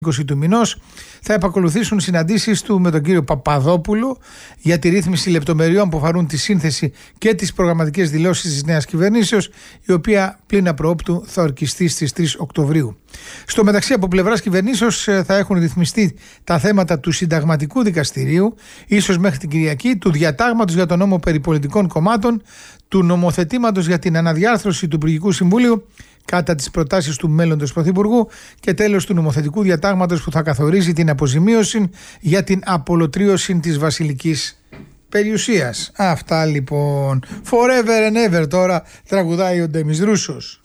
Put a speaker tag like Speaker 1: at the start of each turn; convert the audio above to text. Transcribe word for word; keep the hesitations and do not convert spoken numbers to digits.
Speaker 1: είκοσι του μηνός θα επακολουθήσουν συναντήσεις του με τον κύριο Παπαδόπουλο για τη ρύθμιση λεπτομεριών που αφορούν τη σύνθεση και τις προγραμματικές δηλώσεις της νέας κυβερνήσεως, η οποία πλην απροόπτου θα ορκιστεί στις τρεις Οκτωβρίου. Στο μεταξύ, από πλευράς κυβερνήσεως θα έχουν ρυθμιστεί τα θέματα του Συνταγματικού Δικαστηρίου, ίσως μέχρι την Κυριακή, του διατάγματος για τον νόμο περί πολιτικών κομμάτων, του νομοθετήματος για την αναδιάρθρωση του Υπουργικού Συμβουλίου κατά τις προτάσεις του μέλλοντος Πρωθυπουργού και τέλος του νομοθετικού διατάγματος που θα καθορίζει την αποζημίωση για την απολωτρίωση της βασιλικής περιουσίας. Αυτά λοιπόν. Forever and ever τώρα τραγουδάει ο Ντέμις Ρούσος.